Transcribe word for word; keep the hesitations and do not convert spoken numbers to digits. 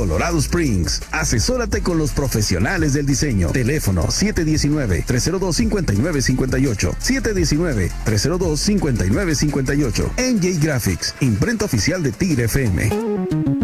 Colorado Springs. Asesórate con los profesionales del diseño. Teléfono siete uno nueve, tres cero dos, cinco nueve cinco ocho. siete uno nueve, tres cero dos, cinco nueve cinco ocho. N J Graphics, imprenta oficial de Tigre F M.